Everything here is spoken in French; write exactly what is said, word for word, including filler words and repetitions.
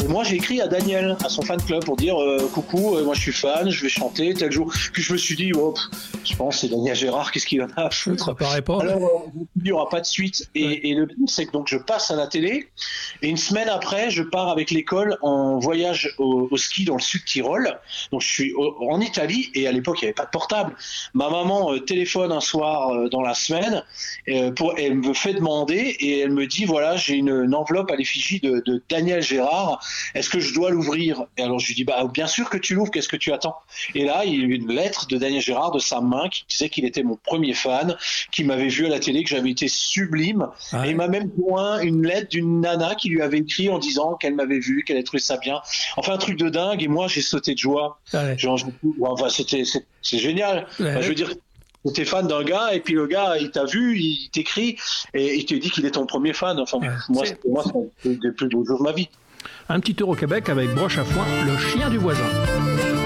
Et moi, j'ai écrit à Daniel, à son fan club, pour dire euh, coucou, euh, moi je suis fan, je vais chanter tel jour. Puis je me suis dit, oh, pff, je pense c'est Daniel Gérard, qu'est-ce qu'il en a à foutre. Ça paraît pas. Alors, euh, il n'y aura pas de suite. Et, Ouais. et le pire, c'est que donc je passe à la télé. Et une semaine après, je pars avec l'école en voyage au, au ski dans le sud Tyrol. Donc je suis au, en Italie et à l'époque il n'y avait pas de portable. Ma maman euh, téléphone un soir euh, dans la semaine. Euh, pour, elle me fait demander et elle me dit voilà, j'ai une, une enveloppe à l'effigie de, de Daniel Gérard. Est-ce que je dois l'ouvrir? Et alors je lui dis bah bien sûr que tu l'ouvres. Qu'est-ce que tu attends? Et là il y a eu une lettre de Daniel Gérard de sa main qui disait qu'il était mon premier fan, qui m'avait vu à la télé, que j'avais été sublime. Ouais. Et il m'a même joint une lettre d'une nana qui lui avait écrit en disant qu'elle m'avait vu, qu'elle avait trouvé ça bien. Enfin un truc de dingue. Et moi j'ai sauté de joie. Ouais. Genre, je- enfin c'était c'est, c'est génial. Ouais. Enfin, je veux dire. T'es fan d'un gars et puis le gars il t'a vu, il t'écrit et il te dit qu'il est ton premier fan. Enfin Ouais. moi, C'est- c'est, moi c'est un des plus beaux jours de ma vie. Un petit tour au Québec avec Broche à foin, le chien du voisin.